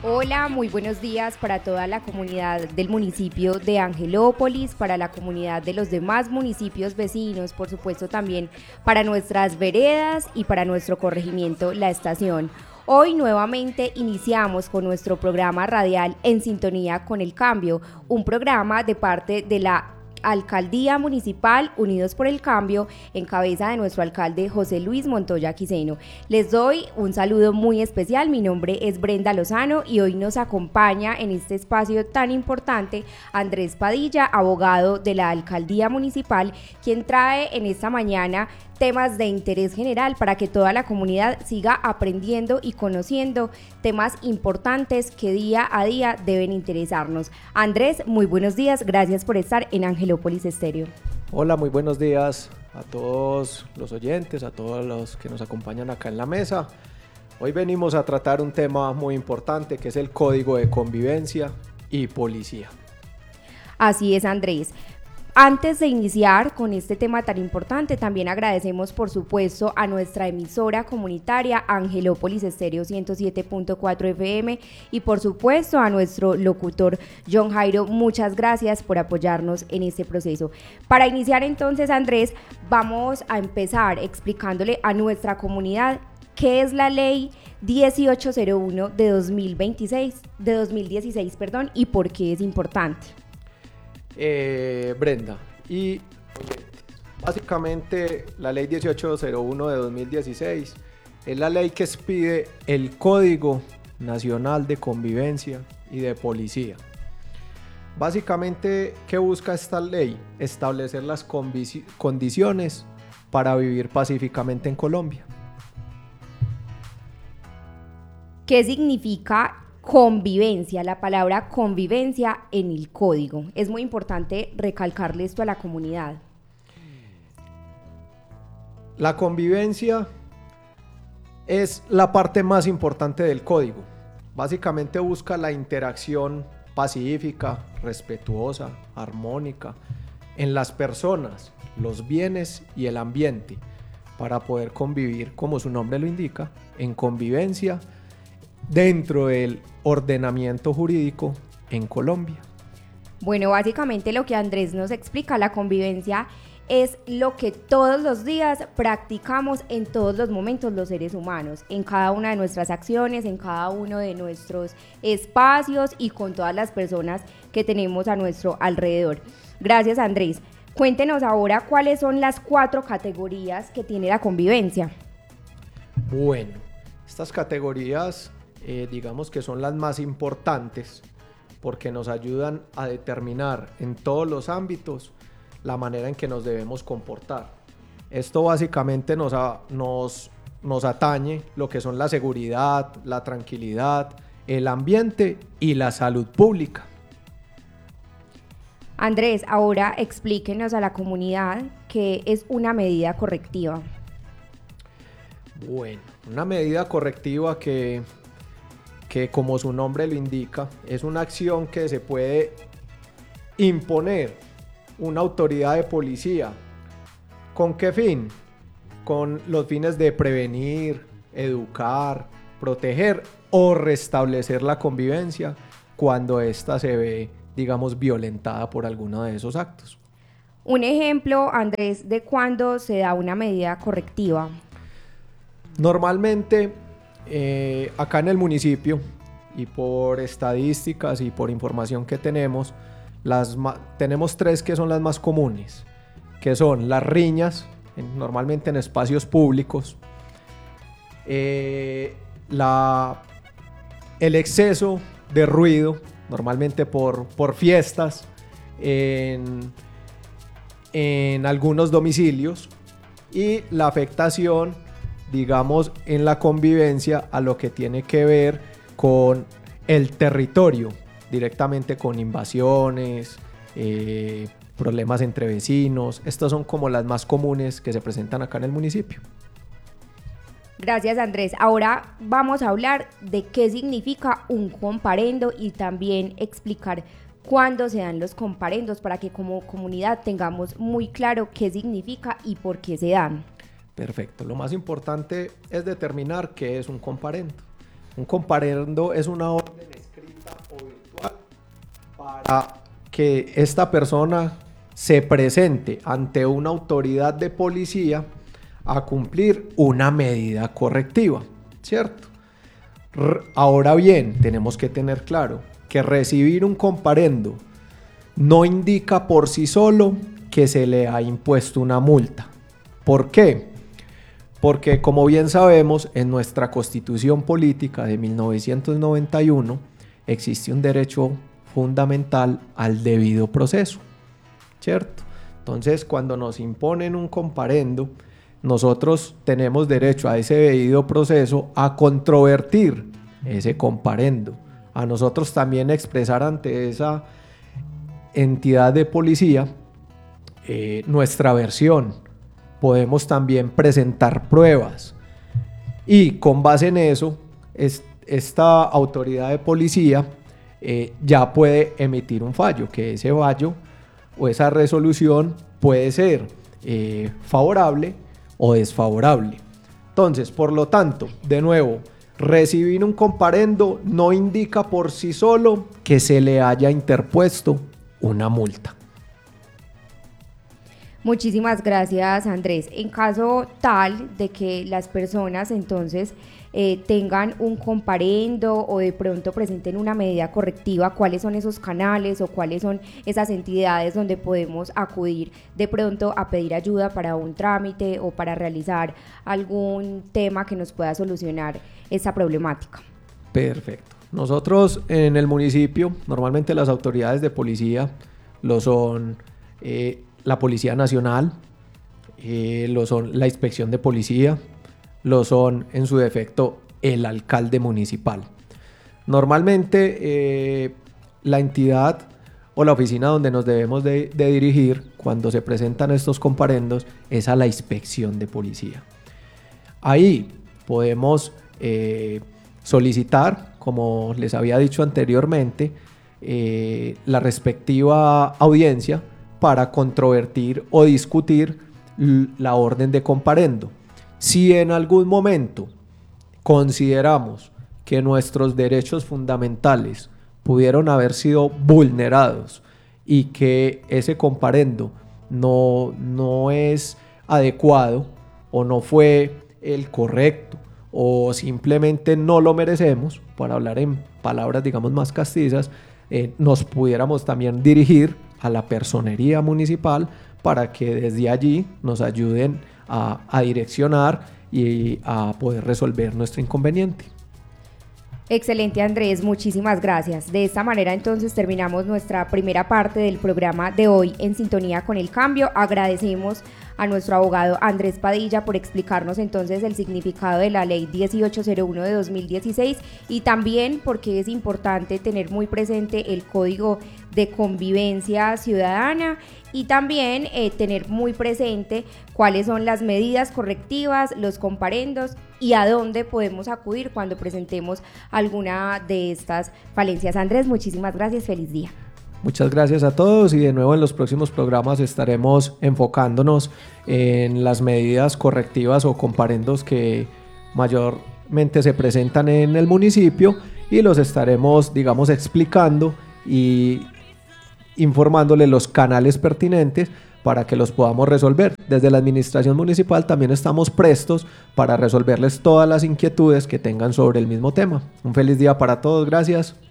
Hola, muy buenos días para toda la comunidad del municipio de Angelópolis, para la comunidad de los demás municipios vecinos, por supuesto también para nuestras veredas y para nuestro corregimiento La Estación. Hoy nuevamente iniciamos con nuestro programa radial En Sintonía con el Cambio, un programa de parte de la Alcaldía Municipal Unidos por el Cambio, en cabeza de nuestro alcalde José Luis Montoya Quiseno. Les doy un saludo muy especial, mi nombre es Brenda Lozano y hoy nos acompaña en este espacio tan importante Andrés Padilla, abogado de la Alcaldía Municipal, quien trae en esta mañana temas de interés general para que toda la comunidad siga aprendiendo y conociendo temas importantes que día a día deben interesarnos. Andrés, muy buenos días, gracias por estar en Angelópolis Estéreo. Hola, muy buenos días a todos los oyentes, a todos los que nos acompañan acá en la mesa. Hoy venimos a tratar un tema muy importante que es el Código de Convivencia y Policía. Así es, Andrés. Antes de iniciar con este tema tan importante, también agradecemos, por supuesto, a nuestra emisora comunitaria Angelópolis Estéreo 107.4 FM y, por supuesto, a nuestro locutor John Jairo. Muchas gracias por apoyarnos en este proceso. Para iniciar entonces, Andrés, vamos a empezar explicándole a nuestra comunidad qué es la Ley 1801 de 2016 y por qué es importante. Brenda, y básicamente la ley 1801 de 2016 es la ley que expide el Código Nacional de Convivencia y de Policía. Básicamente, ¿qué busca esta ley? Establecer las condiciones para vivir pacíficamente en Colombia. ¿Qué significa convivencia? La palabra convivencia en el código. Es muy importante recalcarle esto a la comunidad. La convivencia es la parte más importante del código. Básicamente busca la interacción pacífica, respetuosa, armónica en las personas, los bienes y el ambiente para poder convivir, como su nombre lo indica, en convivencia dentro del ordenamiento jurídico en Colombia. Bueno, básicamente lo que Andrés nos explica, la convivencia es lo que todos los días practicamos en todos los momentos los seres humanos, en cada una de nuestras acciones, en cada uno de nuestros espacios y con todas las personas que tenemos a nuestro alrededor. Gracias, Andrés. Cuéntenos ahora cuáles son las 4 categorías que tiene la convivencia. Bueno, estas categorías digamos que son las más importantes porque nos ayudan a determinar en todos los ámbitos la manera en que nos debemos comportar. Esto básicamente nos atañe lo que son la seguridad, la tranquilidad, el ambiente y la salud pública. Andrés, ahora explíquenos a la comunidad qué es una medida correctiva. Bueno, una medida correctiva que como su nombre lo indica, es una acción que se puede imponer una autoridad de policía. ¿Con qué fin? Con los fines de prevenir, educar, proteger o restablecer la convivencia cuando ésta se ve, digamos, violentada por alguno de esos actos. Un ejemplo, Andrés, de cuándo se da una medida correctiva. Normalmente, acá en el municipio, y por estadísticas y por información que tenemos, tenemos 3 que son las más comunes, que son las riñas, normalmente en espacios públicos, el exceso de ruido, normalmente por fiestas, en algunos domicilios, y la afectación, digamos, en la convivencia a lo que tiene que ver con el territorio, directamente con invasiones, problemas entre vecinos. Estas son como las más comunes que se presentan acá en el municipio. Gracias, Andrés. Ahora vamos a hablar de qué significa un comparendo y también explicar cuándo se dan los comparendos para que como comunidad tengamos muy claro qué significa y por qué se dan. Perfecto. Lo más importante es determinar qué es un comparendo. Un comparendo es una orden o virtual para que esta persona se presente ante una autoridad de policía a cumplir una medida correctiva, ¿cierto? Ahora bien, tenemos que tener claro que recibir un comparendo no indica por sí solo que se le ha impuesto una multa. ¿Por qué? Porque, como bien sabemos, en nuestra Constitución Política de 1991 existe un derecho fundamental al debido proceso, ¿cierto? Entonces, cuando nos imponen un comparendo, nosotros tenemos derecho a ese debido proceso a controvertir ese comparendo, a nosotros también expresar ante esa entidad de policía nuestra versión. Podemos también presentar pruebas y con base en eso esta autoridad de policía ya puede emitir un fallo, que ese fallo o esa resolución puede ser favorable o desfavorable. Entonces, por lo tanto, de nuevo, recibir un comparendo no indica por sí solo que se le haya interpuesto una multa. Muchísimas gracias, Andrés. En caso tal de que las personas entonces tengan un comparendo o de pronto presenten una medida correctiva, ¿cuáles son esos canales o cuáles son esas entidades donde podemos acudir de pronto a pedir ayuda para un trámite o para realizar algún tema que nos pueda solucionar esa problemática? Perfecto. Nosotros en el municipio, normalmente las autoridades de policía lo son la Policía Nacional, lo son la Inspección de Policía, lo son en su defecto el alcalde municipal. Normalmente la entidad o la oficina donde nos debemos de dirigir cuando se presentan estos comparendos es a la Inspección de Policía. Ahí podemos solicitar, como les había dicho anteriormente, la respectiva audiencia para controvertir o discutir la orden de comparendo. Si en algún momento consideramos que nuestros derechos fundamentales pudieron haber sido vulnerados y que ese comparendo no es adecuado o no fue el correcto o simplemente no lo merecemos, para hablar en palabras digamos más castizas, nos pudiéramos también dirigir a la personería municipal para que desde allí nos ayuden a direccionar y a poder resolver nuestro inconveniente. Excelente, Andrés, muchísimas gracias. De esta manera entonces terminamos nuestra primera parte del programa de hoy en Sintonía con el Cambio. Agradecemos a nuestro abogado Andrés Padilla por explicarnos entonces el significado de la ley 1801 de 2016 y también porque es importante tener muy presente el Código de Convivencia Ciudadana y también tener muy presente cuáles son las medidas correctivas, los comparendos y a dónde podemos acudir cuando presentemos alguna de estas falencias. Andrés, muchísimas gracias, feliz día. Muchas gracias a todos y de nuevo en los próximos programas estaremos enfocándonos en las medidas correctivas o comparendos que mayormente se presentan en el municipio y los estaremos, digamos, explicando y informándole los canales pertinentes para que los podamos resolver. Desde la administración municipal también estamos prestos para resolverles todas las inquietudes que tengan sobre el mismo tema. Un feliz día para todos, gracias.